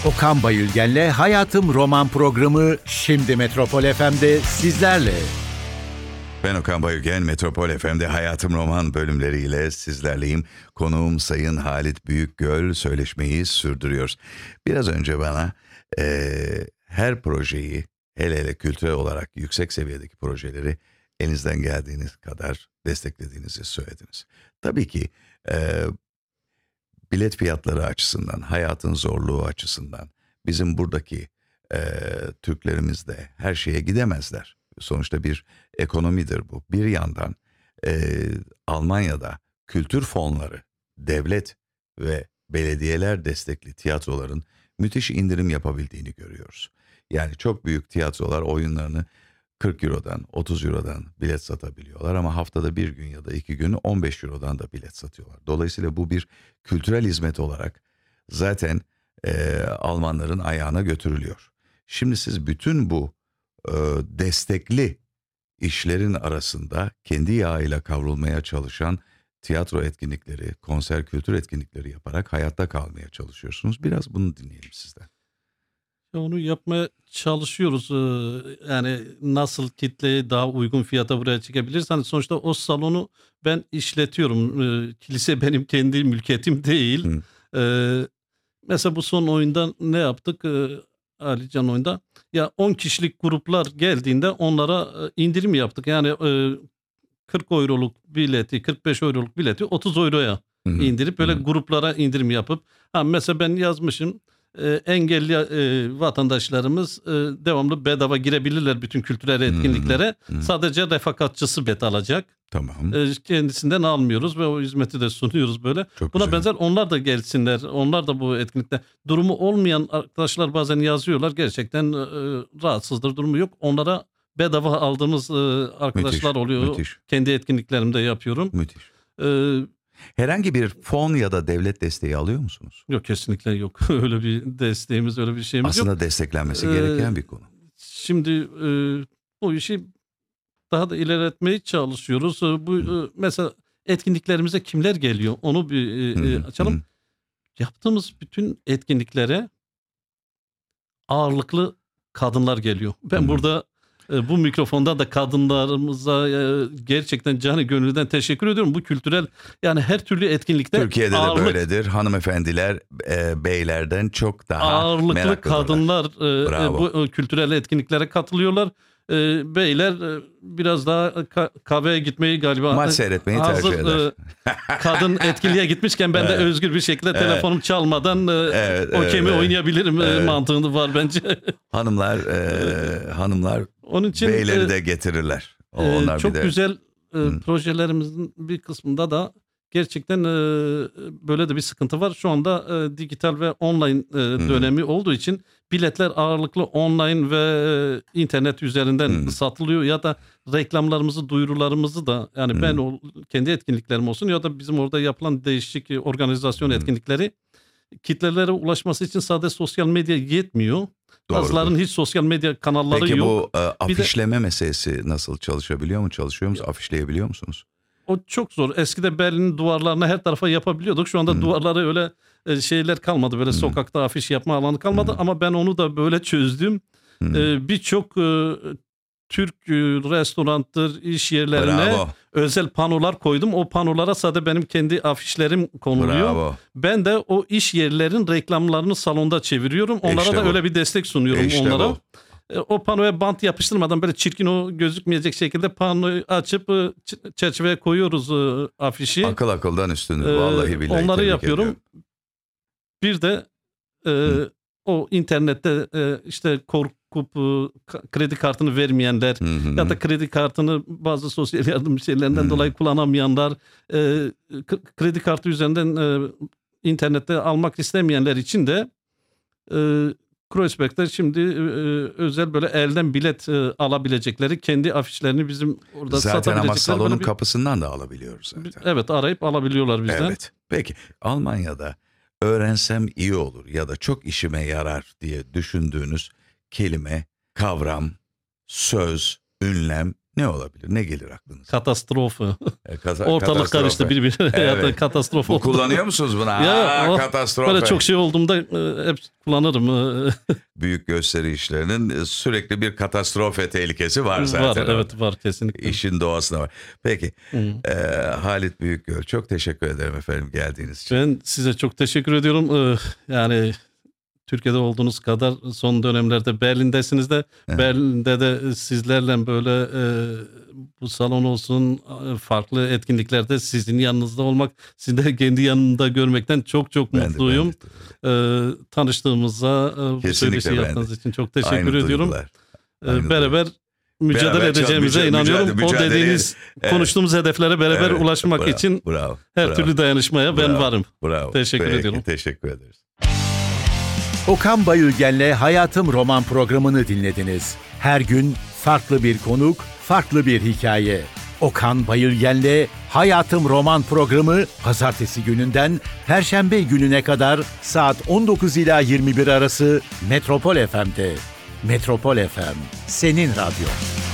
Okan Bayülgen'le Hayatım Roman programı şimdi Metropol FM'de sizlerle. Ben Okan Bayülgen, Metropol FM'de Hayatım Roman bölümleriyle sizlerleyim. Konuğum Sayın Halit Büyükgöl, söyleşmeyi sürdürüyoruz. Biraz önce bana her projeyi, hele kültürel olarak yüksek seviyedeki projeleri elinizden geldiğiniz kadar desteklediğinizi söylediniz. Tabii ki bilet fiyatları açısından, hayatın zorluğu açısından bizim buradaki Türklerimiz de her şeye gidemezler. Sonuçta bir ekonomidir bu. Bir yandan Almanya'da kültür fonları, devlet ve belediyeler destekli tiyatroların müthiş indirim yapabildiğini görüyoruz. Yani çok büyük tiyatrolar oyunlarını 40 Euro'dan, 30 Euro'dan bilet satabiliyorlar ama haftada bir gün ya da 2 gün 15 Euro'dan da bilet satıyorlar. Dolayısıyla bu bir kültürel hizmet olarak zaten Almanların ayağına götürülüyor. Şimdi siz bütün bu destekli işlerin arasında kendi yağıyla kavrulmaya çalışan tiyatro etkinlikleri, konser kültür etkinlikleri yaparak hayatta kalmaya çalışıyorsunuz. Biraz bunu dinleyelim sizden. Onu yapmaya çalışıyoruz. Yani nasıl kitleyi daha uygun fiyata buraya çekebiliriz? Hani sonuçta o salonu ben işletiyorum. Kilise benim kendi mülkiyetim değil. Mesela bu son oyunda ne yaptık? Alican oyunda. Ya 10 kişilik gruplar geldiğinde onlara indirim yaptık. Yani 40 euroluk bileti, 45 euroluk bileti 30 euroya indirip böyle gruplara indirim yapıp mesela ben yazmışım. Engelli vatandaşlarımız devamlı bedava girebilirler bütün kültürel etkinliklere. Sadece refakatçısı bilet alacak. Tamam. Kendisinden almıyoruz ve o hizmeti de sunuyoruz böyle. Çok Buna güzel. benzer onlar da gelsinler. Onlar da bu etkinlikte. Durumu olmayan arkadaşlar bazen yazıyorlar. Gerçekten rahatsızdır, durumu yok. Onlara bedava aldığımız arkadaşlar oluyor. Müthiş. Kendi etkinliklerimde yapıyorum. Müthiş. Herhangi bir fon ya da devlet desteği alıyor musunuz? Yok, kesinlikle yok. Öyle bir desteğimiz, öyle bir şeyimiz yok. Aslında desteklenmesi gereken bir konu. Şimdi bu işi daha da ilerletmeye çalışıyoruz. Mesela etkinliklerimize kimler geliyor? Onu bir açalım. Yaptığımız bütün etkinliklere ağırlıklı kadınlar geliyor. Ben burada bu mikrofonda da kadınlarımıza gerçekten canı gönülden teşekkür ediyorum. Bu kültürel, yani her türlü etkinlikte Türkiye'de de böyledir. Hanımefendiler beylerden çok daha ağırlıklı meraklıdırlar. kadınlar Bravo. bu kültürel etkinliklere katılıyorlar. Beyler biraz daha kahveye gitmeyi galiba Maç seyretmeyi tercih eder. Kadın etkinliğe gitmişken ben de özgür bir şekilde telefonum çalmadan okey'mi oynayabilirim mantığında var bence. Hanımlar Onun için beyleri de getirirler. Onlar çok bir de güzel projelerimizin bir kısmında da gerçekten böyle de bir sıkıntı var. Şu anda dijital ve online dönemi olduğu için biletler ağırlıklı online ve internet üzerinden satılıyor ya da reklamlarımızı, duyurularımızı da yani ben kendi etkinliklerim olsun ya da bizim orada yapılan değişik organizasyon etkinlikleri kitlelere ulaşması için sadece sosyal medya yetmiyor. Bazılarının hiç sosyal medya kanalları Peki yok. bu afişleme meselesi nasıl çalışabiliyor mu? Çalışıyor musunuz? Afişleyebiliyor musunuz? O çok zor. Eskide Berlin'in duvarlarına her tarafa yapabiliyorduk. Şu anda duvarlara öyle şeyler kalmadı. Böyle sokakta afiş yapma alanı kalmadı. Ama ben onu da böyle çözdüm. Birçok Türk restorandır, iş yerlerine özel panolar koydum. O panolara sadece benim kendi afişlerim konuluyor. Bravo. Ben de o iş yerlerin reklamlarını salonda çeviriyorum. Onlara İşte da bu. öyle bir destek sunuyorum İşte onlara. bu. O panoya bant yapıştırmadan böyle çirkin, o gözükmeyecek şekilde panoyu açıp çerçeveye koyuyoruz afişi. Akıl akıldan üstündür. Vallahi billahi. Onları tebrik yapıyorum. ediyorum. Bir de o internette işte korkup kredi kartını vermeyenler ya da kredi kartını bazı sosyal yardım şeylerinden dolayı kullanamayanlar, kredi kartı üzerinden internette almak istemeyenler için de Kreuzberg'de şimdi özel böyle elden bilet alabilecekleri, kendi afişlerini bizim orada Zaten ama satabilecekleri salonun kapısından da alabiliyoruz zaten. Evet, arayıp alabiliyorlar bizden. Evet. Peki Almanya'da öğrensem iyi olur ya da çok işime yarar diye düşündüğünüz kelime, kavram, söz, ünlem Ne olabilir? Ne gelir aklınıza? Katastrofu. Ortalık Katastrofe. karıştı birbirine. Evet. Katastrof Bu oldu. kullanıyor musunuz bunu? Ya, Katastrofe. Böyle çok şey olduğumda hep kullanırım. Büyük gösteri işlerinin sürekli bir katastrofe tehlikesi var zaten. Var, orada. evet var kesinlikle. İşin doğasında var. Peki Halit Büyükgöl, çok teşekkür ederim efendim geldiğiniz için. Ben size çok teşekkür ediyorum. Yani Türkiye'de olduğunuz kadar son dönemlerde Berlin'desiniz de. Evet. Berlin'de de sizlerle böyle bu salon olsun, farklı etkinliklerde sizin yanınızda olmak, sizi de kendi yanımda görmekten çok Ben de, mutluyum. ben de. Tanıştığımızda bu Kesinlikle söyleşi ben de. yaptığınız için çok teşekkür Aynı ediyorum. duygular. Aynı Beraber duygular. mücadele Beraber edeceğimize inanıyorum. O mücadele- dediğiniz, Evet. konuştuğumuz hedeflere beraber Evet, ulaşmak bravo, için bravo, her bravo, türlü dayanışmaya ben bravo, varım. Bravo. Teşekkür Peki, ediyorum. Teşekkür ederiz. Okan Bayülgen'le Hayatım Roman programını dinlediniz. Her gün farklı bir konuk, farklı bir hikaye. Okan Bayülgen'le Hayatım Roman programı pazartesi gününden perşembe gününe kadar saat 19 ila 21 arası Metropol FM'de. Metropol FM, senin radyo.